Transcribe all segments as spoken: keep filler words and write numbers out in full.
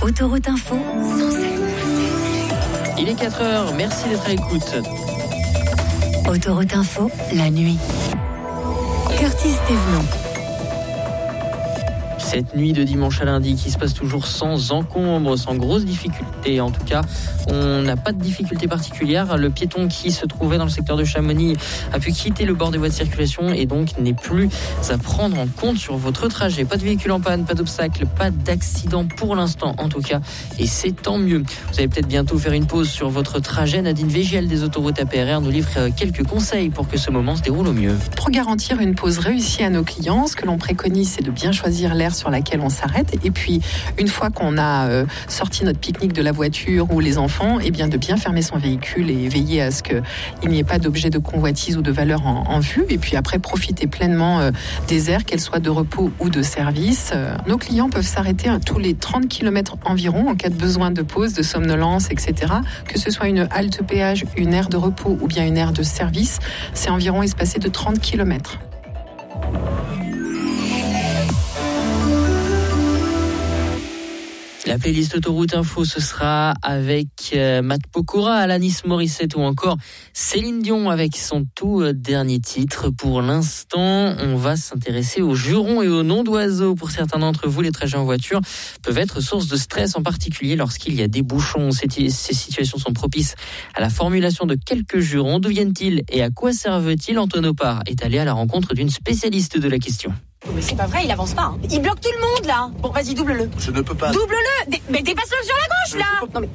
Autoroute Info, cent sept. Il est quatre heures, merci d'être à l'écoute. Autoroute Info, la nuit. Curtis Thévenon. Cette nuit de dimanche à lundi qui se passe toujours sans encombre, sans grosse difficulté. En tout cas, on n'a pas de difficulté particulière. Le piéton qui se trouvait dans le secteur de Chamonix a pu quitter le bord des voies de circulation et donc n'est plus à prendre en compte sur votre trajet. Pas de véhicule en panne, pas d'obstacle, pas d'accident pour l'instant en tout cas. Et c'est tant mieux. Vous allez peut-être bientôt faire une pause sur votre trajet. Nadine Végiel des autoroutes A P R R nous livre quelques conseils pour que ce moment se déroule au mieux. Pour garantir une pause réussie à nos clients, ce que l'on préconise, c'est de bien choisir l'aire sur laquelle on s'arrête. Et puis, une fois qu'on a euh, sorti notre pique-nique de la voiture ou les enfants, eh bien, de bien fermer son véhicule et veiller à ce qu'il n'y ait pas d'objet de convoitise ou de valeur en, en vue. Et puis après, profiter pleinement euh, des aires, qu'elles soient de repos ou de service. Euh, nos clients peuvent s'arrêter à tous les trente kilomètres environ en cas de besoin de pause, de somnolence, et cetera. Que ce soit une halte péage, une aire de repos ou bien une aire de service, c'est environ espacé de trente kilomètres. La playlist Autoroute Info, ce sera avec euh, Matt Pokora, Alanis Morissette ou encore Céline Dion avec son tout euh, dernier titre. Pour l'instant, on va s'intéresser aux jurons et aux noms d'oiseaux. Pour certains d'entre vous, les trajets en voiture peuvent être source de stress, en particulier lorsqu'il y a des bouchons. Ces, ces situations sont propices à la formulation de quelques jurons. D'où viennent-ils et à quoi servent-ils? Antoine Opar est allé à la rencontre d'une spécialiste de la question. Mais c'est pas vrai, il avance pas. Hein. Il bloque tout le monde là. Bon, vas-y, double-le. Je ne peux pas. Double-le. Dé- mais dépasse-le sur la gauche là. Non mais.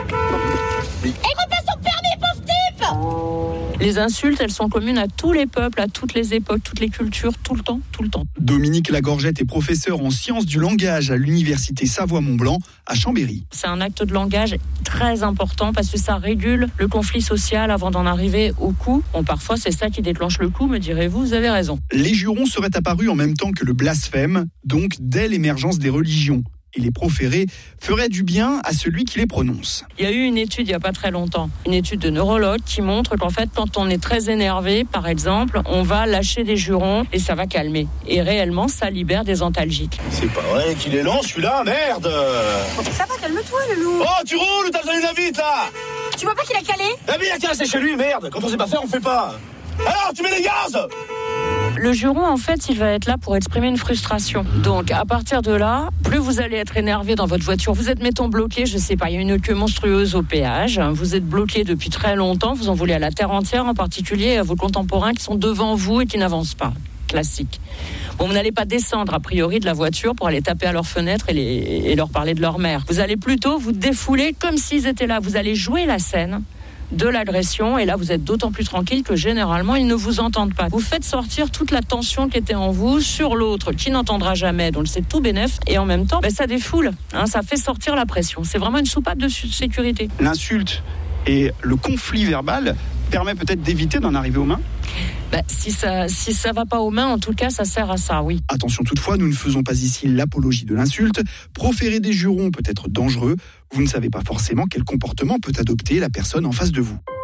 mais... Et repasse ton permis, pauvre type. Les insultes, elles sont communes à tous les peuples, à toutes les époques, toutes les cultures, tout le temps, tout le temps. Dominique Lagorgette est professeur en sciences du langage à l'université Savoie-Mont-Blanc à Chambéry. C'est un acte de langage très important parce que ça régule le conflit social avant d'en arriver au coup. Bon, parfois, c'est ça qui déclenche le coup, me direz-vous, vous avez raison. Les jurons seraient apparus en même temps que le blasphème, donc dès l'émergence des religions. Et les proférés feraient du bien à celui qui les prononce. Il y a eu une étude il n'y a pas très longtemps, une étude de neurologue qui montre qu'en fait, quand on est très énervé, par exemple, on va lâcher des jurons et ça va calmer. Et réellement, ça libère des antalgiques. C'est pas vrai qu'il est lent celui-là, merde. Ça va, calme-toi, le loup. Oh, tu roules, t'as besoin d'une vite là. Tu vois pas qu'il a calé? La vie, la casse, c'est chez lui, merde. Quand on sait pas faire, on fait pas. Alors, tu mets les gaz. Le juron, en fait, il va être là pour exprimer une frustration. Donc, à partir de là, plus vous allez être énervé dans votre voiture, vous êtes, mettons, bloqué, je sais pas, il y a une queue monstrueuse au péage, vous êtes bloqué depuis très longtemps, vous en voulez à la terre entière, en particulier à vos contemporains qui sont devant vous et qui n'avancent pas. Classique. Bon, vous n'allez pas descendre, a priori, de la voiture pour aller taper à leurs fenêtres et, les, et leur parler de leur mère. Vous allez plutôt vous défouler comme s'ils étaient là. Vous allez jouer la scène de l'agression et là vous êtes d'autant plus tranquille que généralement ils ne vous entendent pas. Vous faites sortir toute la tension qui était en vous sur l'autre qui n'entendra jamais, donc c'est tout bénef et en même temps ben, ça défoule, hein, ça fait sortir la pression. C'est vraiment une soupape de sécurité. L'insulte et le conflit verbal permet peut-être d'éviter d'en arriver aux mains. Ben, si ça si ça va pas aux mains, en tout cas ça sert à ça, oui. Attention toutefois, nous ne faisons pas ici l'apologie de l'insulte. Proférer des jurons peut être dangereux. Vous ne savez pas forcément quel comportement peut adopter la personne en face de vous.